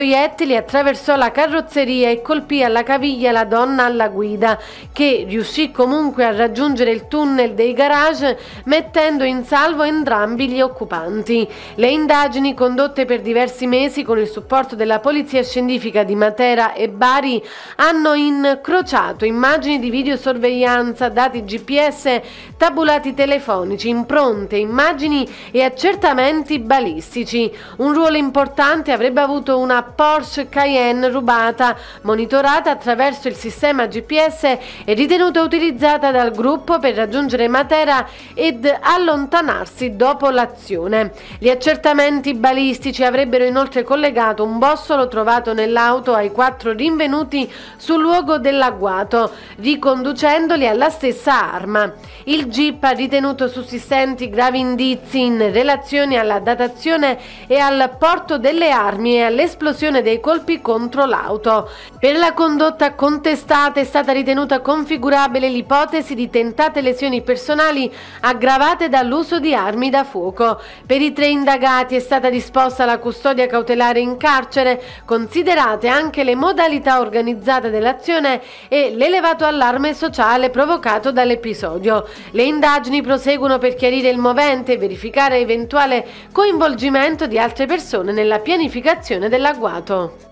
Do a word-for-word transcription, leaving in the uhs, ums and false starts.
proiettili attraversò la carrozzeria e colpì alla caviglia la donna alla guida, che riuscì comunque a raggiungere il tunnel dei garage mettendo in salvo entrambi gli occupanti. Le indagini, condotte per diversi mesi con il supporto della polizia scientifica di Matera e Bari, hanno incrociato immagini di videosorveglianza, dati G P S, tabulati telefonici, impronte, immagini e accertamenti balistici. Un ruolo importante avrebbe avuto una Porsche Cayenne rubata, monitorata attraverso il sistema G P S e ritenuta utilizzata dal gruppo per raggiungere Matera ed allontanarsi dopo l'azione. Gli accertamenti balistici avrebbero inoltre collegato un bossolo trovato nell'auto ai quattro rinvenuti sul luogo dell'agguato, riconducendoli alla stessa arma. Il G I P ha ritenuto sussistenti gravi indizi in relazione alla datazione e al porto delle armi e all'esplosione dei colpi contro l'auto. Per la condotta contestata è stata ritenuta configurabile l'ipotesi di tentate lesioni personali aggravate dall'uso di armi da fuoco. Per i tre indagati è stata disposta la custodia cautelare in carcere, considerate anche le modalità organizzate dell'azione e l'elevato allarme sociale provocato dall'episodio. Le indagini proseguono per chiarire il movente e verificare eventuale coinvolgimento di altre persone nella pianificazione dell'agguato.